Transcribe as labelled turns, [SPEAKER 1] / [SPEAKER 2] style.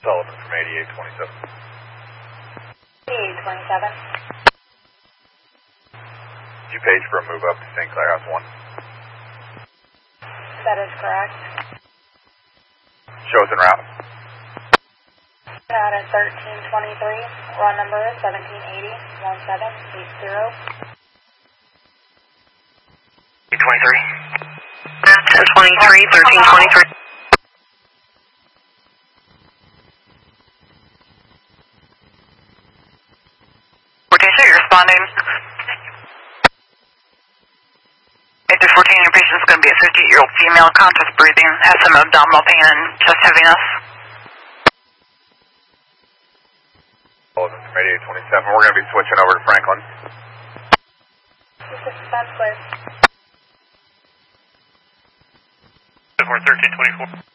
[SPEAKER 1] Sullivan from 8827.
[SPEAKER 2] 8827.
[SPEAKER 1] Did you page for a move up to St. Clair House 1?
[SPEAKER 2] That is correct.
[SPEAKER 1] Show us en route.
[SPEAKER 2] Out at 1323. Run number is 1780 1780.
[SPEAKER 3] 23. 1323. Rotation, you're responding. 814, your patient's going to be a 58-year-old female, conscious breathing, has some abdominal pain and chest heaviness.
[SPEAKER 1] Sullivan from 8827. We're going to be switching over to Franklin.
[SPEAKER 2] That's clear.
[SPEAKER 3] 1324.